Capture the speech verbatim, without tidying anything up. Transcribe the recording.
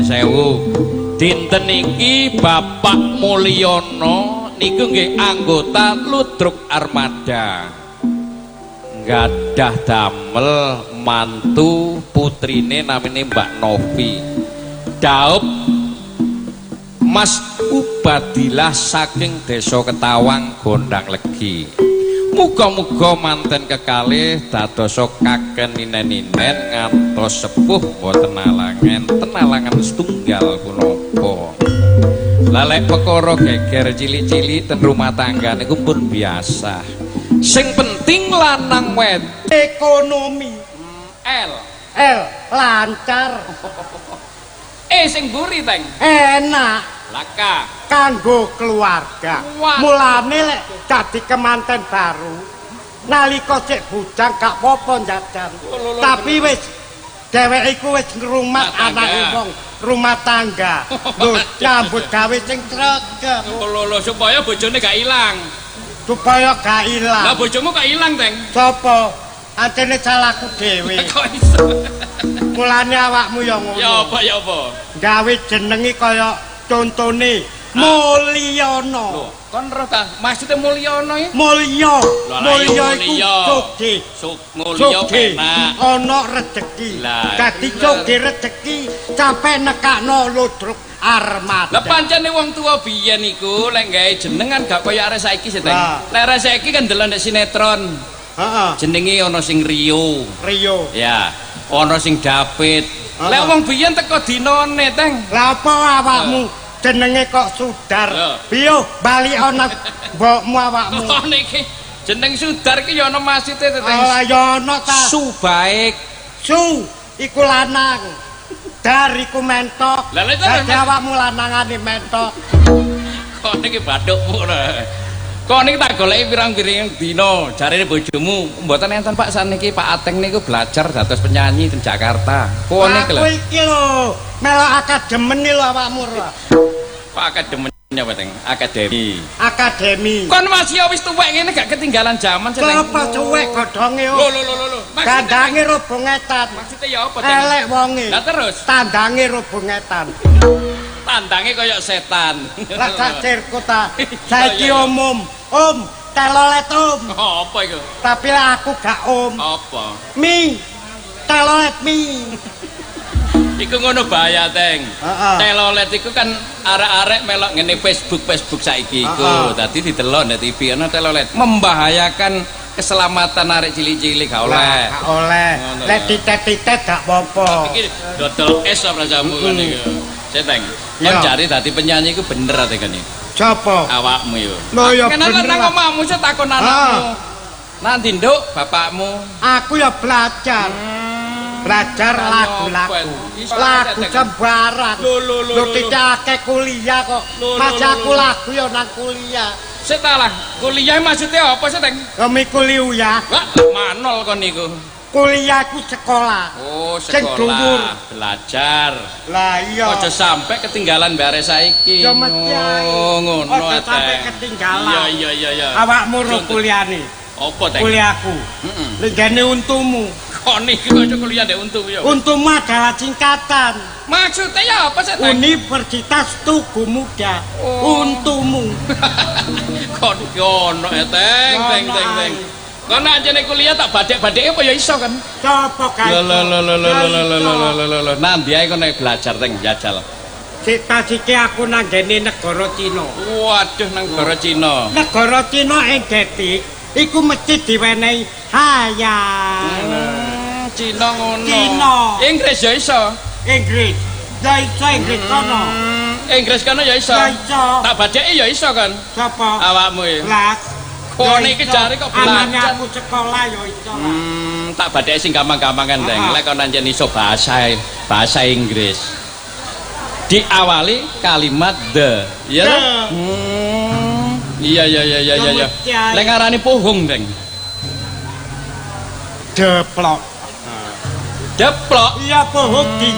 sewu. Dinten iki Bapak Mulyono niku nggih anggota Ludruk Armada. Nggadah damel mantu putrine namine Mbak Novi. Daup Mas Ubadilah saking Desa Ketawang Gondang Legi. Muga-muga manten kekalih dadosa kakeninen-inen ngantos sepuh boten alangan tenalangan setunggal punapa. Lalek perkara geger cili-cili ten rumah tangga niku pun biasa. Sing penting lanang wed ekonomi L L lancar. Eh sing buri teng Enak laka kanggo keluarga. Mulane lek dadi kemanten baru nalika sik bujang gak apa-apa jajan. Tapi wis dheweke iku wis ngrumat anake wong rumah tangga. Lho nyambut gawe sing sregep. lho supaya bojone gak ilang. Supaya gak ilang. Lah bojomu gak ilang teng. Sapa? Antene salahku dhewe. Kok iso? Mulane awakmu ya ngono. Ya apa ya apa? Gawe jenengi kaya contone Mulyono. Kon roh ta, maksude Mulyono iki? Mulya. Mulya iku sugih. Sug mulya penak. Ana rejeki. Dadi sugih rejeki sampe nekakno Ludruk Armada. Lah pancene wong tuwa biyen iku lek gawe jenengan gak kaya arek saiki sih, Teng. Lek arek saiki kan delok nek sinetron. Heeh. Jenenge ana sing Rio. Rio. Ya, ana sing David. Lek wong biyen teko dinane, Teng. Lah apa awakmu jenenge kok Sudar? Piye bali ana mbokmu awakmu? Oh niki jeneng Sudar ki ya ana maksude, Teng. Lah ya ana ta. Su baik. Su iku lanang. Dar iku mentok. Lah lek dadi awakmu lanangane mentok. Kok niki bathukmu lho. Kok niki tak goleki pirang-pirang dina, jarine bojomu mboten enten Pak saniki Pak Ateng niku belajar dados penyanyi di Jakarta. Kok niki lho. Aku iki lho melok akademeni lho awakmu lho. Pak akademinya apa Teng? Akademi. Akademi. Kon masih wis tuwek ngene gak ketinggalan zaman Teng. Apa cuwek godhonge yo. Lho lho lho lho. Gandange robongetan. Maksudnya ya apa Teng? Elek wonge. Lah terus tandange robongetan. Tandange kaya setan. Lah gak cirku ta. Saiki umum. Om, telolet om. Apa iku? Tapi lah aku gak om. Apa? Mi. Telolet mi. Iku ngono bahaya Teng. Heeh. Telolet iku kan arek-arek melok ngene Facebook Facebook saiki iku. Dadi didelok ndek T V ana telolet. Membahayakan keselamatan arek cilik-cilik gak oleh. Gak oleh. Lek titet-titet gak apa-apa. Iki dodol es apa jamu kan iku. Seteng. Kon jare dadi penyanyi iku bener ate kan iki. Coba Awakmu yo. Lho ya bener. Kenapa nang omahmu sik takon anakmu? Nanti nduk bapakmu. Aku ya belajar. Belajar lagu-lagu. Lagu sembarang. Lho tidak akeh kuliah kok. Masa aku lagu ya nang kuliah. Sik ta lah, kuliah maksudnya apa sih, Teng? Ya mi kuliah. Wah, manol kon niku. Kuliahku sekolah. Oh, Sing dhuwur. sekolah, belajar. Lah iya. Aja sampai ketinggalan bare saiki. Ya mesti ae. Oh, ngono Aja Teng. sampai ketinggalan. Iya iya iya iya. Awakmu ro kuliahne. Apa Teng? Kuliahku. Heeh. Lenggane untumu. Kok niki kok kuliah ndek untu ya? Untumu adalah singkatan. Maksudnya ya apa sih, Teng? Universitas Tugu Muda. Oh. Untumu. Kon ngono ya, Teng, Teng, Teng, Teng. Kon nek jane kuliah tak badek-badeke apa ya iso kan? Coba kae. Lho lho lho lho lho lho lho lho lho lho lho. Nanti ae kon nek belajar Teng jajal. Cita-cita aku nang gene negara Cina. Waduh nang negara Cina. Negara Cina ing Detik iku mesti diwenehi hayang. Hmm, Cina ngono. Cina. Inggris ya iso. Inggris. Ya iso Inggris kono. Inggris kono ya iso. Ya iso. Tak badeki ya iso kan. Sapa? Awakmu ya. Lah. Kok niki jare kok Anane belajar. aku sekolah ya iso. Hmm, tak badeki sing gampang-gampang kan, Teng. Lek kon anjen iso bahasa bahasa Inggris. Diawali kalimat the. Ya. Hmm. Iya iya iya iya iya. Lek ngarani pohong, Teng. Deplok. Deplok. Iya pohong di